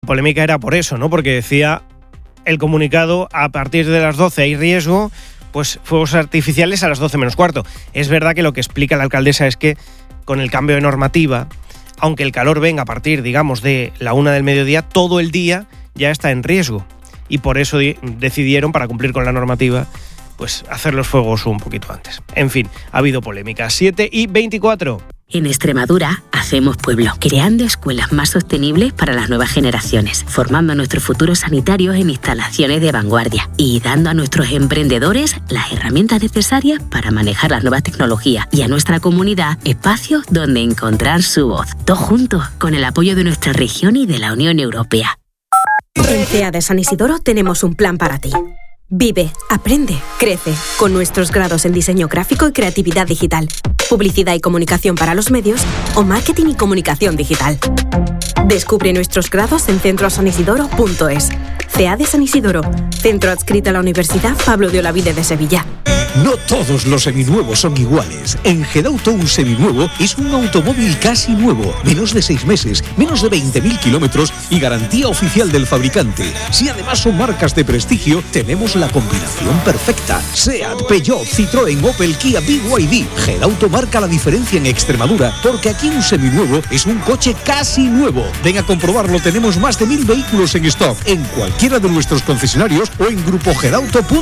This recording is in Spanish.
polémica era por eso, ¿no? Porque decía el comunicado, a partir de las 12 hay riesgo, pues fuegos artificiales a las 12 menos cuarto. Es verdad que lo que explica la alcaldesa es que con el cambio de normativa, aunque el calor venga a partir, digamos, de la 1 del mediodía, todo el día ya está en riesgo. Y por eso decidieron, para cumplir con la normativa, pues hacer los fuegos un poquito antes. En fin, ha habido polémica. 7:24. En Extremadura hacemos pueblo, creando escuelas más sostenibles para las nuevas generaciones, formando a nuestros futuros sanitarios en instalaciones de vanguardia y dando a nuestros emprendedores las herramientas necesarias para manejar las nuevas tecnologías y a nuestra comunidad espacios donde encontrar su voz. Todos juntos, con el apoyo de nuestra región y de la Unión Europea. En CEADE San Isidoro tenemos un plan para ti. Vive, aprende, crece, con nuestros grados en diseño gráfico y creatividad digital, publicidad y comunicación para los medios o marketing y comunicación digital. Descubre nuestros grados en centrosanisidoro.es. CEADE San Isidoro, centro adscrito a la Universidad Pablo de Olavide de Sevilla. No todos los seminuevos son iguales. En Gedauto un seminuevo es un automóvil casi nuevo, menos de 6 meses, menos de 20.000 kilómetros y garantía oficial del fabricante. Si además son marcas de prestigio, tenemos la combinación perfecta. SEAT, Peugeot, Citroën, Opel, Kia, BYD. Gedauto marca la diferencia en Extremadura, porque aquí un seminuevo es un coche casi nuevo. Ven a comprobarlo, tenemos más de 1.000 vehículos en stock, en cualquiera de nuestros concesionarios o en grupogedauto.com.